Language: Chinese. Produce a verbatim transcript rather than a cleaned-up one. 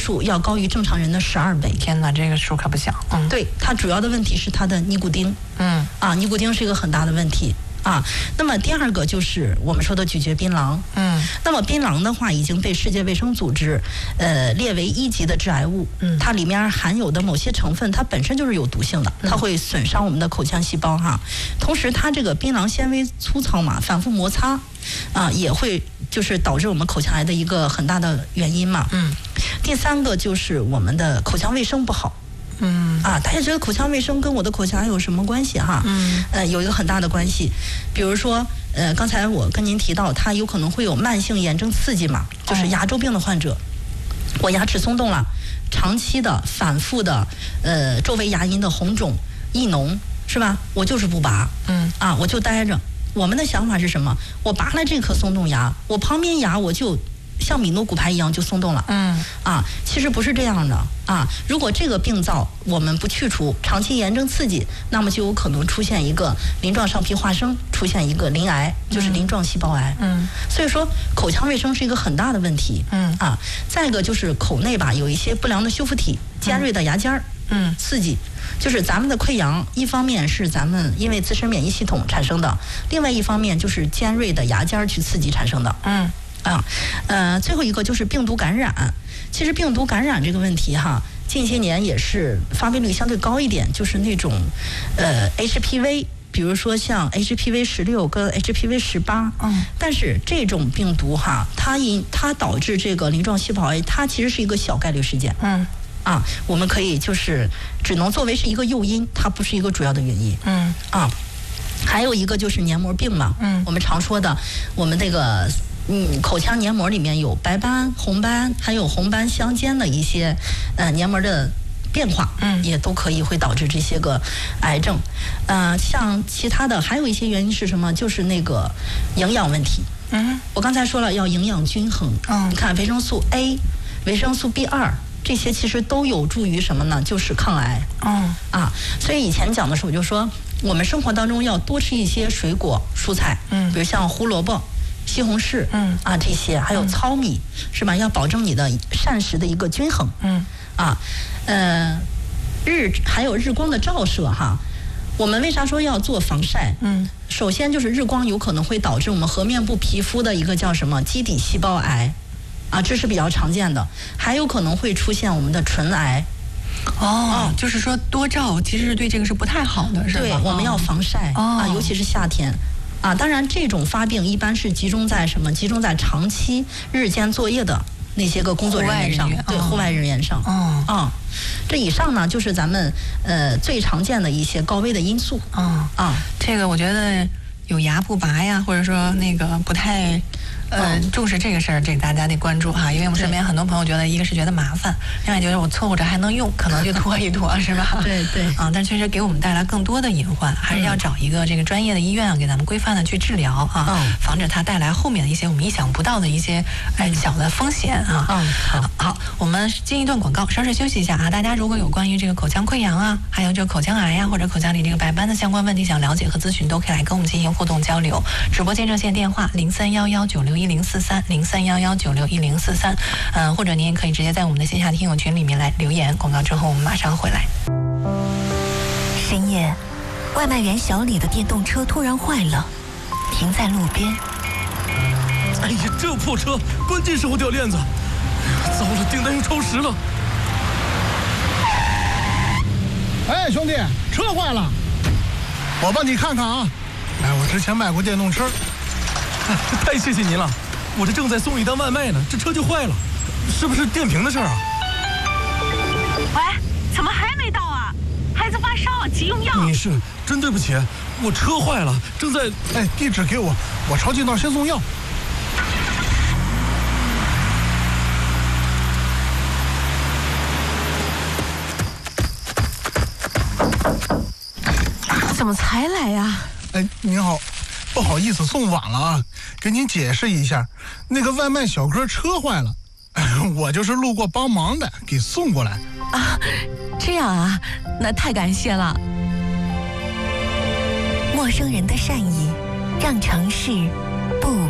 数要高于正常人的十二倍。 天哪，这个数可不小。嗯， 对，它主要的问题是它的尼古丁。 嗯， 啊，尼古丁是一个很大的问题。啊，那么第二个就是我们说的咀嚼槟榔。 嗯， 那么槟榔的话已经被世界卫生组织呃列为一级的致癌物。嗯，它里面含有的某些成分，它本身就是有毒性的，它会损伤我们的口腔细胞哈。同时，它这个槟榔纤维粗糙嘛，反复摩擦啊，也会就是导致我们口腔癌的一个很大的原因嘛。嗯，第三个就是我们的口腔卫生不好。嗯啊，大家觉得口腔卫生跟我的口腔癌有什么关系哈？嗯，呃，有一个很大的关系，比如说，呃，刚才我跟您提到，它有可能会有慢性炎症刺激嘛，就是牙周病的患者，我牙齿松动了，长期的、反复的，呃，周围牙龈的红肿、易脓，是吧？我就是不拔，嗯啊，我就待着。我们的想法是什么？我拔了这颗松动牙，我旁边牙我就像米诺骨牌一样就松动了。嗯啊，其实不是这样的啊。如果这个病灶我们不去除，长期炎症刺激，那么就有可能出现一个鳞状上皮化生，出现一个鳞癌，就是鳞状细胞癌。嗯，所以说口腔卫生是一个很大的问题。嗯啊，再一个就是口内吧有一些不良的修复体，尖锐的牙尖儿。嗯，刺激就是咱们的溃疡，一方面是咱们因为自身免疫系统产生的，另外一方面就是尖锐的牙尖儿去刺激产生的。嗯。啊，呃，最后一个就是病毒感染。其实病毒感染这个问题哈，近些年也是发病率相对高一点，就是那种呃 H P V， 比如说像 H P V 十六跟 H P V 十八。嗯。但是这种病毒哈，它因它导致这个鳞状细胞癌，它其实是一个小概率事件。嗯。啊，我们可以就是只能作为是一个诱因，它不是一个主要的原因。嗯。啊，还有一个就是黏膜病嘛。嗯。我们常说的，我们这个。嗯，口腔黏膜里面有白斑、红斑，还有红斑相间的一些呃黏膜的变化，嗯，也都可以会导致这些个癌症。呃，像其他的还有一些原因是什么？就是那个营养问题。嗯，我刚才说了要营养均衡。嗯，你看维生素 A、维生素 B 二。这些其实都有助于什么呢？就是抗癌。嗯啊，所以以前讲的时候我就说，我们生活当中要多吃一些水果、蔬菜，嗯，比如像胡萝卜。西红柿，嗯啊，这些还有糙米，嗯、是吧？要保证你的膳食的一个均衡，嗯啊，呃，日还有日光的照射哈。我们为啥说要做防晒？嗯，首先就是日光有可能会导致我们颌面部皮肤的一个叫什么基底细胞癌，啊，这是比较常见的，还有可能会出现我们的唇癌。 哦，就是说多照其实对这个是不太好的，是吧？ 对，我们要防晒、哦、啊，尤其是夏天。啊，当然，这种发病一般是集中在什么？集中在长期日间作业的那些个工作人员上，对，户外人员上。哦，啊，这以上呢，就是咱们呃最常见的一些高危的因素。啊啊， 这个我觉得有牙不拔呀，或者说那个不太。呃，重视这个事儿，这个大家得关注哈，因为我们身边很多朋友觉得，一个是觉得麻烦，另外觉得我凑合着还能用，可能就拖一拖，是吧？ 对对。 啊，但确实给我们带来更多的隐患，还是要找一个这个专业的医院啊，给咱们规范的去治疗啊，嗯、防止它带来后面的一些我们意想不到的一些哎小的风险啊。嗯，好，好，我们进一段广告，稍事休息一下啊。大家如果有关于这个口腔溃疡啊，还有这个口腔癌呀、啊，或者口腔里这个白斑的相关问题想了解和咨询，都可以来跟我们进行互动交流。直播间热线电话零三幺幺九六一零四三零三幺幺九六一零四三，嗯，或者您也可以直接在我们的线下听友群里面来留言。广告之后我们马上回来。 深夜，外卖员小李的电动车突然坏了，停在路边。 哎呀，这破车，关键时候掉链子，糟了，订单又超时了。 哎，兄弟，车坏了，我帮你看看啊。哎，我之前卖过电动车。 太谢谢您了，我这正在送一单外卖呢，这车就坏了，是不是电瓶的事儿啊？ 喂，怎么还没到啊？孩子发烧，急用药。 女士，真对不起，我车坏了，正在…… 哎，地址给我，我抄近道先送药。 怎么才来呀？ 哎，您好。不好意思，送晚了啊！给您解释一下，那个外卖小哥车坏了，我就是路过帮忙的，给送过来。 啊，这样啊，那太感谢了。 陌生人的善意，让城市不